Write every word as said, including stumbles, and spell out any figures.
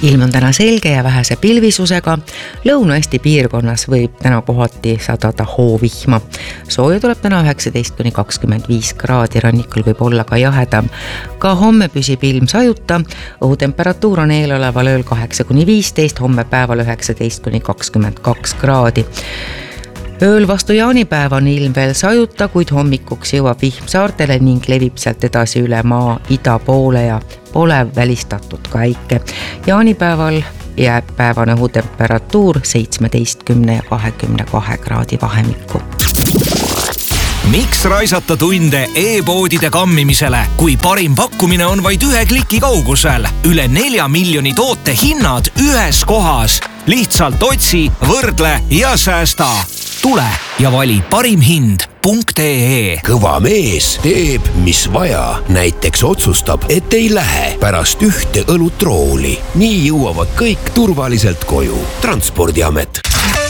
ilm on täna selge ja vähese pilvisusega. Lõuna-Eesti piirkonnas võib täna kohati sadada hoovihma. Sooja tuleb täna üheksateist kuni kakskümmend viis kraadi, rannikul võib olla ka jahedam. Ka homme püsib ilm sajuta, õhutemperatuur on eeloleval ööl kaheksa kuni viisteist, homme päeval üheksateist kuni kakskümmend kaks kraadi. Ööl vastu jaanipäev on ilm veel sajuta, kuid hommikuks jõuab vihm saartele ning levib sealt edasi üle maa ida poole ja pole välistatud ka äike. Jaanipäeval jääb päevane õhutemperatuur seitsmeteistkümne ja kahekümne kahe kraadi vahemikku. Miks raisata tunde e-poodide kammimisele, kui parim pakkumine on vaid ühe kliki kaugusel? Üle nelja miljoni toote hinnad ühes kohas. Lihtsalt otsi, võrdle ja säästa. Tule ja vali parim hind punkt ee. Kõva mees teeb, mis vaja. Näiteks otsustab, et ei lähe pärast ühte õlutrooli. Nii jõuavad kõik turvaliselt koju. Transpordiamet.